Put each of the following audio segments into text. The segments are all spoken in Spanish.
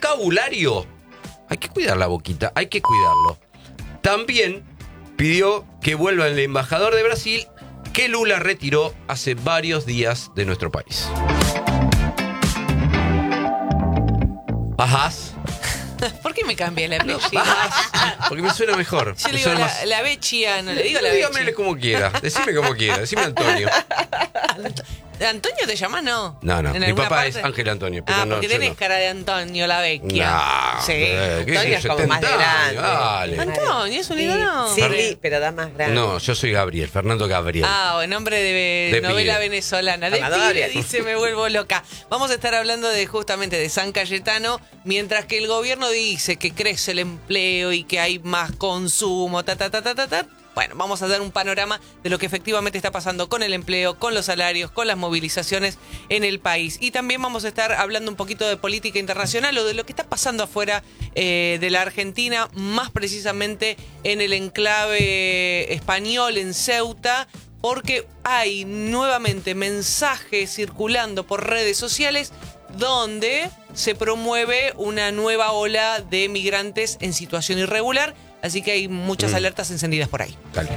vocabulario. Hay que cuidar la boquita, hay que cuidarlo. También pidió que vuelva el embajador de Brasil que Lula retiró hace varios días de nuestro país. Ajá. ¿Por qué me cambié la apellido? Porque me suena mejor. Yo le digo la Bechia, no le digo la Bechia. Dígame como quiera, decime Antonio. ¿Antonio te llamas? No. No, mi papá es Ángel Antonio. Pero porque tenés cara de Antonio, la Vecchia. No, sí. Antonio es como más de grande. Dale. Antonio es un ídolo. Sí, pero da más grande. No, yo soy Gabriel, Fernando Gabriel. En nombre de novela pibe. venezolana. De pibe, dice, me vuelvo loca. Vamos a estar hablando justamente de San Cayetano, mientras que el gobierno dice que crece el empleo y que hay más consumo, Bueno, vamos a dar un panorama de lo que efectivamente está pasando con el empleo, con los salarios, con las movilizaciones en el país. Y también vamos a estar hablando un poquito de política internacional o de lo que está pasando afuera de la Argentina, más precisamente en el enclave español, en Ceuta, porque hay nuevamente mensajes circulando por redes sociales donde se promueve una nueva ola de migrantes en situación irregular. Así que hay muchas alertas encendidas por ahí. Dale.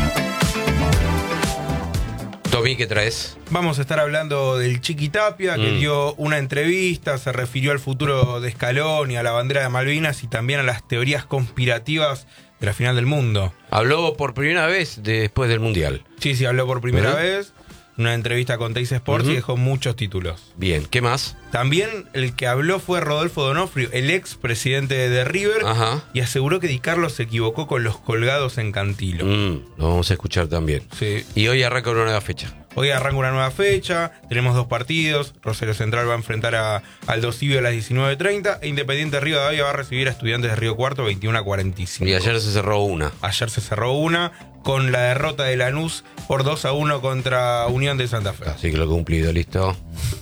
Tommy, ¿qué traes? Vamos a estar hablando del Chiqui Tapia, que dio una entrevista, se refirió al futuro de Scaloni, a la bandera de Malvinas y también a las teorías conspirativas de la final del mundo. Habló por primera vez después del Mundial. Sí, habló por primera vez. Una entrevista con Teis Sports y dejó muchos títulos. Bien, ¿qué más? También el que habló fue Rodolfo D'Onofrio, el ex presidente de River, y aseguró que Di Carlo se equivocó con los colgados en Cantilo. Lo vamos a escuchar también. Sí. Y hoy arranca una nueva fecha. Hoy arranca una nueva fecha, tenemos 2 partidos. Rosario Central va a enfrentar a Aldo Civi a las 19:30 e Independiente Rivadavia va a recibir a Estudiantes de Río Cuarto 21:45. Y ayer se cerró una. Ayer se cerró una con la derrota de Lanús por 2-1 contra Unión de Santa Fe. Así que lo he cumplido, listo.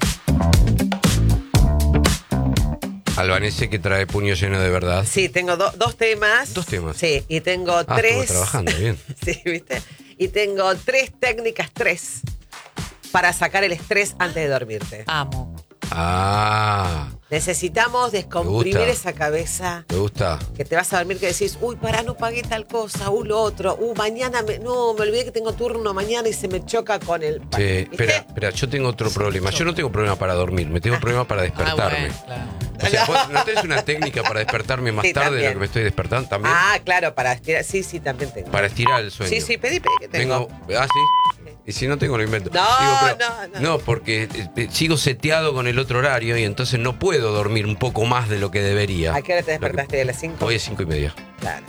Albanese, que trae puño lleno de verdad. Sí, tengo dos temas. 2 temas. Sí, y tengo 3. Estuvo trabajando, bien. Sí, ¿viste? Y tengo 3 técnicas, 3, para sacar el estrés antes de dormirte. Amo. Necesitamos descomprimir esa cabeza. ¿Te gusta? Que te vas a dormir que decís, uy, pará, no pagué tal cosa, lo otro, mañana, me olvidé que tengo turno mañana y se me choca con el... Sí, espera, yo tengo otro problema. Yo no tengo problema para dormir, me tengo problema para despertarme. Bueno, claro. O sea, ¿vos no tenés una técnica para despertarme más tarde de lo que me estoy despertando también? Claro, para estirar, sí, también tengo. Para estirar el sueño. Sí, pedí que tengo. ¿Sí? Y si no tengo, lo invento. No, porque sigo seteado con el otro horario y entonces no puedo dormir un poco más de lo que debería. ¿A qué hora te despertaste? ¿De las 5? Hoy es 5:30. Claro.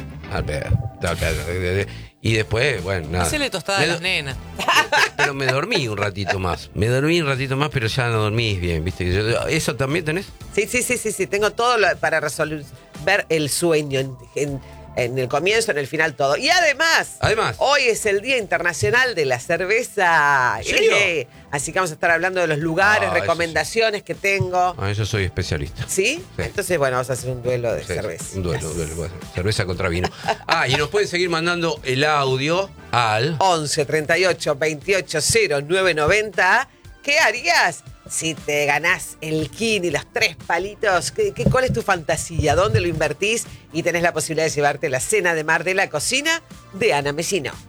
Y después, bueno, nada. Hacele tostada a las nenas. Pero me dormí un ratito más. Pero ya no dormís bien, ¿viste? ¿Eso también tenés? Sí. Tengo todo para resolver el sueño en el comienzo, en el final, todo. Y además, hoy es el Día Internacional de la Cerveza. Así que vamos a estar hablando de los lugares, recomendaciones que tengo. Yo soy especialista. ¿Sí? Entonces, bueno, vamos a hacer un duelo de cerveza. Un duelo. Cerveza contra vino. Y nos pueden seguir mandando el audio al 11 38 28 0990. ¿Qué harías si te ganás el Kini, los 3 palitos? ¿Cuál es tu fantasía? ¿Dónde lo invertís? Y tenés la posibilidad de llevarte la cena de mar de la cocina de Ana Mesino.